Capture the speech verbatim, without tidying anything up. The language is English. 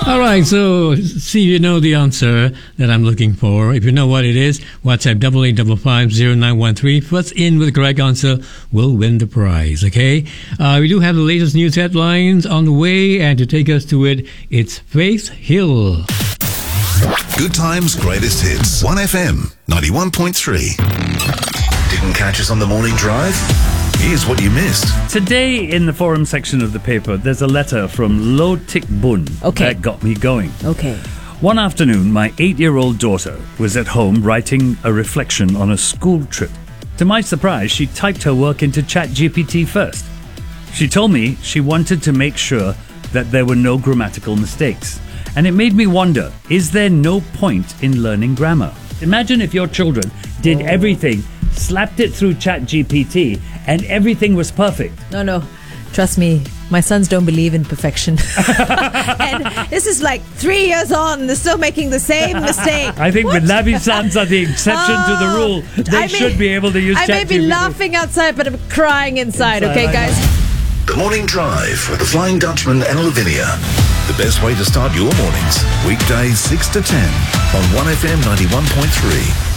All right, so see if you know the answer that I'm looking for. If you know what it is, WhatsApp double eight double five zero nine one three. What's in with the correct answer will win the prize, okay? Uh, we do have the latest news headlines on the way, and to take us to it, it's Faith Hill. Good Times, Greatest Hits. one F M, ninety-one point three. Didn't catch us on the morning drive? Here's what you missed. Today, in the forum section of the paper, there's a letter from Lo Tik Bun Okay. that got me going. Okay. One afternoon, my eight-year-old daughter was at home writing a reflection on a school trip. To my surprise, she typed her work into ChatGPT first. She told me she wanted to make sure that there were no grammatical mistakes. And it made me wonder, is there no point in learning grammar? Imagine if your children did everything, slapped it through ChatGPT, and everything was perfect. No, no. Trust me, my sons don't believe in perfection. And this is like three years on, they're still making the same mistake. I think What? with Lavi's sons are the exception to the rule. They I may- should be able to use I may ChatGPT. be laughing outside, but I'm crying inside, Inside, okay, I guys? The Morning Drive with the Flying Dutchman and Lavinia. The best way to start your mornings. Weekdays six to ten on one F M ninety-one point three.